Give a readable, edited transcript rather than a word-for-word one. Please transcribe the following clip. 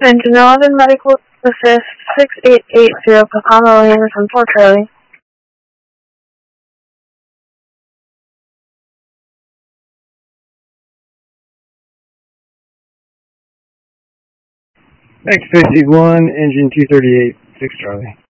Engine 11, Medical Assist 6880, Pacano Anderson 4 Charlie. Backspace Eagle 1, engine 238, 6 Charlie.